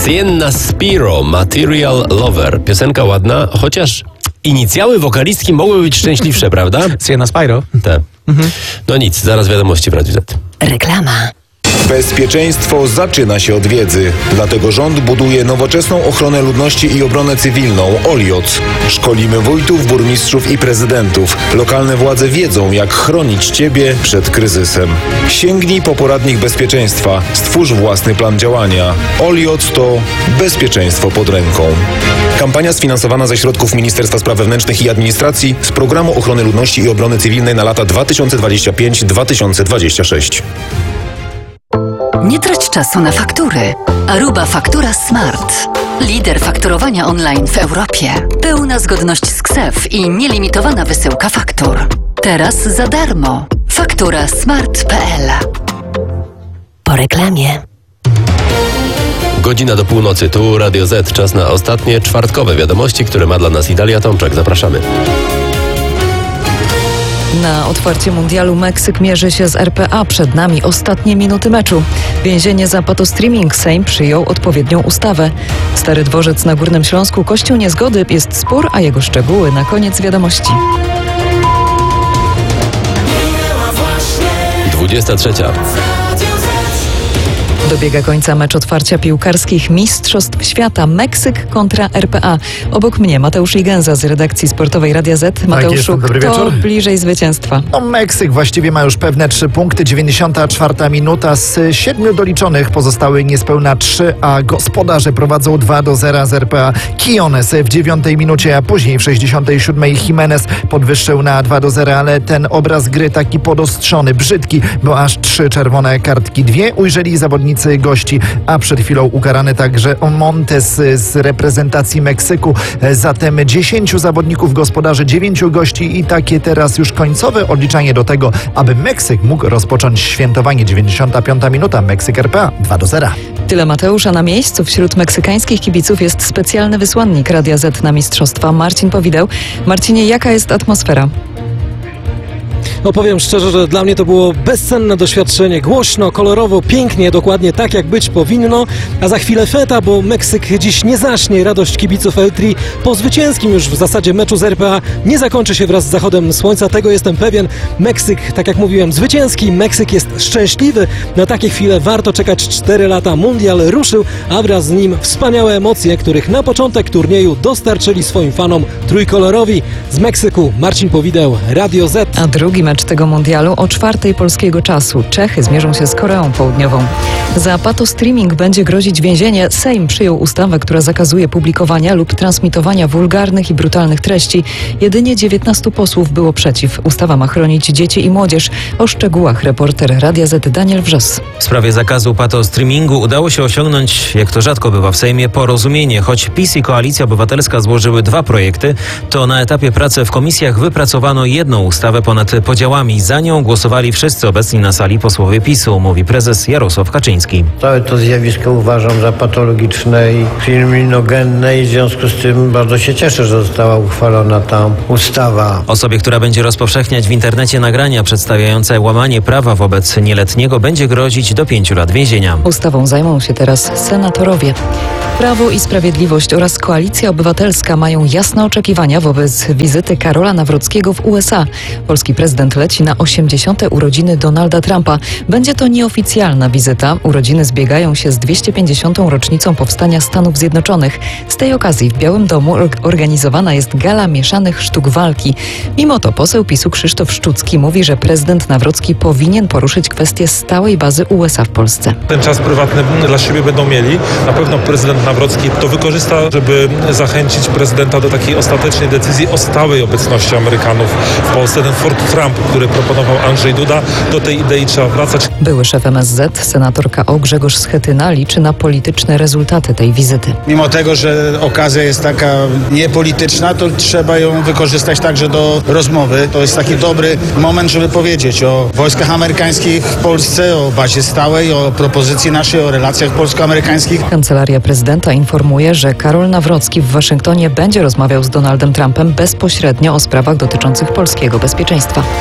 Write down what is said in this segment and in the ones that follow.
Sienna Spiro, Material Lover. Piosenka ładna, chociaż inicjały wokalistki mogły być szczęśliwsze, prawda? Sienna Spiro. Tak. No nic, zaraz wiadomości w Radiu Z. Reklama. Bezpieczeństwo zaczyna się od wiedzy. Dlatego rząd buduje nowoczesną ochronę ludności i obronę cywilną OLIOC. Szkolimy wójtów, burmistrzów i prezydentów. Lokalne władze wiedzą, jak chronić Ciebie przed kryzysem. Sięgnij po poradnik bezpieczeństwa. Stwórz własny plan działania. OLIOC to bezpieczeństwo pod ręką. Kampania sfinansowana ze środków Ministerstwa Spraw Wewnętrznych i Administracji z Programu Ochrony Ludności i Obrony Cywilnej na lata 2025-2026. Nie trać czasu na faktury. Aruba Faktura Smart. Lider fakturowania online w Europie. Pełna zgodność z KSeF i nielimitowana wysyłka faktur. Teraz za darmo. Fakturasmart.pl. Po reklamie. Godzina do północy, tu Radio Z. Czas na ostatnie czwartkowe wiadomości, które ma dla nas Idalia Tomczak. Zapraszamy. Na otwarcie mundialu Meksyk mierzy się z RPA. Przed nami ostatnie minuty meczu. Więzienie za patostreaming. Sejm przyjął odpowiednią ustawę. Stary Dworzec na Górnym Śląsku. Kościół niezgody. Jest spór, a jego szczegóły na koniec wiadomości. 23. Dobiega końca mecz otwarcia piłkarskich Mistrzostw Świata. Meksyk kontra RPA. Obok mnie Mateusz Ligenza z redakcji sportowej Radia Z. Mateuszu, Dobry kto wieczór. bliżej zwycięstwa? No, Meksyk właściwie ma już pewne 3 punkty. 94 minuta. Z 7 doliczonych pozostały niespełna 3, a gospodarze prowadzą 2-0 z RPA. Quiñones w 9 minucie, a później w 67 Jimenez podwyższył na 2-0, ale ten obraz gry taki podostrzony, brzydki, bo aż 3 czerwone kartki. 2 ujrzeli zawodnicy gości, a przed chwilą ukarany także Montes z reprezentacji Meksyku. Zatem 10 zawodników gospodarzy, 9 gości i takie teraz już końcowe odliczanie do tego, aby Meksyk mógł rozpocząć świętowanie. 95 minuta, Meksyk RPA 2-0. Tyle Mateusza. Na miejscu wśród meksykańskich kibiców jest specjalny wysłannik Radia Z na mistrzostwa, Marcin Powideł. Marcinie, jaka jest atmosfera? No powiem szczerze, że dla mnie to było bezcenne doświadczenie. Głośno, kolorowo, pięknie, dokładnie tak jak być powinno. A za chwilę feta, bo Meksyk dziś nie zaśnie. Radość kibiców El Tri po zwycięskim już w zasadzie meczu z RPA nie zakończy się wraz z zachodem słońca. Tego jestem pewien. Meksyk, tak jak mówiłem, zwycięski. Meksyk jest szczęśliwy. Na takie chwile warto czekać 4 lata. Mundial ruszył, a wraz z nim wspaniałe emocje, których na początek turnieju dostarczyli swoim fanom trójkolorowi. Z Meksyku Marcin Powideł, Radio Z. A drugi mecz tego mundialu o 4 polskiego czasu. Czechy zmierzą się z Koreą Południową. Za patostreaming będzie grozić więzienie. Sejm przyjął ustawę, która zakazuje publikowania lub transmitowania wulgarnych i brutalnych treści. Jedynie 19 posłów było przeciw. Ustawa ma chronić dzieci i młodzież. O szczegółach reporter Radia Z Daniel Wrzos. W sprawie zakazu patostreamingu udało się osiągnąć, jak to rzadko bywa w Sejmie, porozumienie. Choć PiS i Koalicja Obywatelska złożyły 2 projekty, to na etapie pracy w komisjach wypracowano jedną ustawę ponad podziałami. Za nią głosowali wszyscy obecni na sali posłowie PiS-u, mówi prezes Jarosław Kaczyński. Całe to zjawisko uważam za patologiczne i kryminogenne i w związku z tym bardzo się cieszę, że została uchwalona ta ustawa. Osobie, która będzie rozpowszechniać w internecie nagrania przedstawiające łamanie prawa wobec nieletniego, będzie grozić do 5 lat więzienia. Ustawą zajmą się teraz senatorowie. Prawo i Sprawiedliwość oraz Koalicja Obywatelska mają jasne oczekiwania wobec wizyty Karola Nawrockiego w USA. Polski prezydent leci na 80. urodziny Donalda Trumpa. Będzie to nieoficjalna wizyta. Urodziny zbiegają się z 250. rocznicą powstania Stanów Zjednoczonych. Z tej okazji w Białym Domu organizowana jest gala mieszanych sztuk walki. Mimo to poseł PiS-u Krzysztof Szczucki mówi, że prezydent Nawrocki powinien poruszyć kwestię stałej bazy USA w Polsce. Ten czas prywatny dla siebie będą mieli. Na pewno prezydent Nawrocki to wykorzysta, żeby zachęcić prezydenta do takiej ostatecznej decyzji o stałej obecności Amerykanów w Polsce. Ten Fort Trump, który proponował Andrzej Duda, do tej idei trzeba wracać. Były szef MSZ, senatorka Grzegorz Schetyna, liczy na polityczne rezultaty tej wizyty. Mimo tego, że okazja jest taka niepolityczna, to trzeba ją wykorzystać także do rozmowy. To jest taki dobry moment, żeby powiedzieć o wojskach amerykańskich w Polsce, o bazie stałej, o propozycji naszej, o relacjach polsko-amerykańskich. Kancelaria prezydenta informuje, że Karol Nawrocki w Waszyngtonie będzie rozmawiał z Donaldem Trumpem bezpośrednio o sprawach dotyczących polskiego bezpieczeństwa.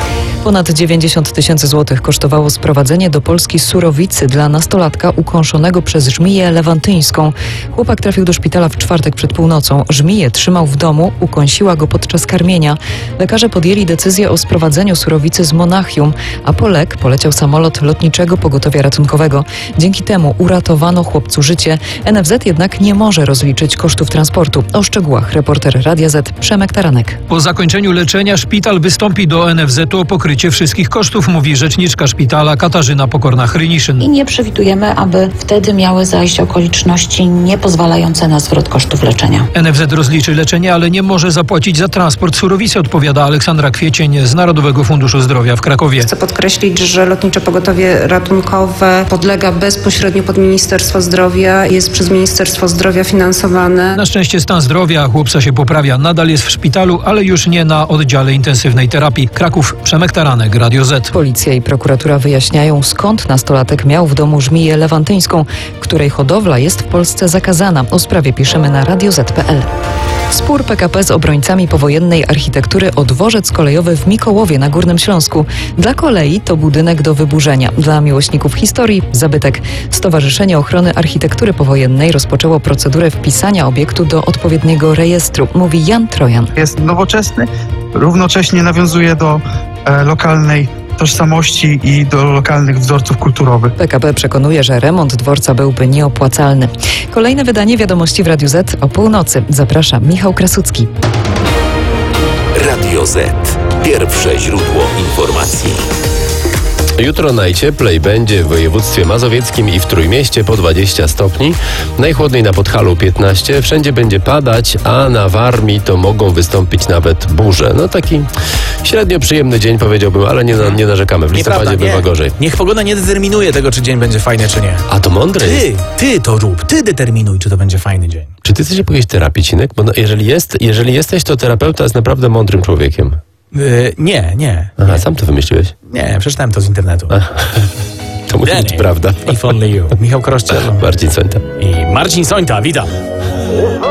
Ponad 90 tysięcy złotych kosztowało sprowadzenie do Polski surowicy dla nastolatka ukąszonego przez żmiję lewantyńską. Chłopak trafił do szpitala w czwartek przed północą. Żmiję trzymał w domu, ukąsiła go podczas karmienia. Lekarze podjęli decyzję o sprowadzeniu surowicy z Monachium, a po lek poleciał samolot lotniczego pogotowia ratunkowego. Dzięki temu uratowano chłopcu życie. NFZ jednak nie może rozliczyć kosztów transportu. O szczegółach reporter Radia Z Przemek Taranek. Po zakończeniu leczenia szpital wystąpi do NFZ-u o pokrycie wszystkich kosztów, mówi rzeczniczka szpitala Katarzyna Pokorna-Hryniszyn. I nie przewidujemy, aby wtedy miały zajść okoliczności niepozwalające na zwrot kosztów leczenia. NFZ rozliczy leczenie, ale nie może zapłacić za transport surowicy, odpowiada Aleksandra Kwiecień z Narodowego Funduszu Zdrowia w Krakowie. Chcę podkreślić, że Lotnicze Pogotowie Ratunkowe podlega bezpośrednio pod Ministerstwo Zdrowia, jest przez Ministerstwo Zdrowia finansowane. Na szczęście stan zdrowia chłopca się poprawia. Nadal jest w szpitalu, ale już nie na oddziale intensywnej terapii. Kraków, Przemek Taranek, Radio Z. Policja i prokuratura wyjaśniają, skąd nastolatek miał w domu żmiję lewantyńską, której hodowla jest w Polsce zakazana. O sprawie piszemy na radioz.pl. Spór PKP z obrońcami powojennej architektury o dworzec kolejowy w Mikołowie na Górnym Śląsku. Dla kolei to budynek do wyburzenia. Dla miłośników historii zabytek. Stowarzyszenie Ochrony Architektury Powojennej rozpoczęło procedurę wpisania obiektu do odpowiedniego rejestru, mówi Jan Trojan. Jest nowoczesny, równocześnie nawiązuje do lokalnej tożsamości i do lokalnych wzorców kulturowych. PKP przekonuje, że remont dworca byłby nieopłacalny. Kolejne wydanie Wiadomości w Radiu Z o północy. Zaprasza Michał Krasucki. Radio Z. Pierwsze źródło informacji. Jutro najcieplej będzie w województwie mazowieckim i w Trójmieście po 20 stopni. Najchłodniej na Podhalu 15. Wszędzie będzie padać, a na Warmii to mogą wystąpić nawet burze. No taki średnio przyjemny dzień, powiedziałbym, ale nie narzekamy. W listopadzie bywa gorzej. Niech pogoda nie determinuje tego, czy dzień będzie fajny, czy nie. A to mądre jest. Ty to rób. Ty determinuj, czy to będzie fajny dzień. Czy ty chcesz się powiedzieć terapii, Cinek? Bo jeżeli jesteś, to terapeuta jest naprawdę mądrym człowiekiem. Nie. Aha, sam to wymyśliłeś? Nie, przeczytałem to z internetu. To musi być prawda. If only you. Michał Kroszczel. Marcin Sońta. I Marcin Sońta, witam.